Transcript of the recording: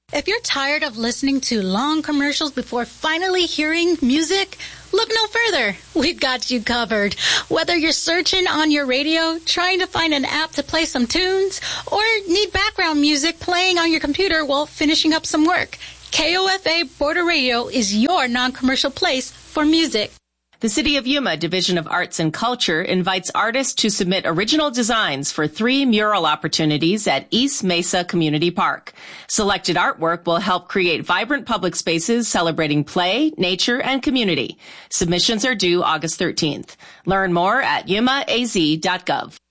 If you're tired of listening to long commercials before finally hearing music, look no further. We've got you covered. Whether you're searching on your radio, trying to find an app to play some tunes, or need background music playing on your computer while finishing up some work, KOFA Border Radio is your non-commercial place for music. The City of Yuma Division of Arts and Culture invites artists to submit original designs for 3 mural opportunities at East Mesa Community Park. Selected artwork will help create vibrant public spaces celebrating play, nature, and community. Submissions are due August 13th. Learn more at yumaaz.gov.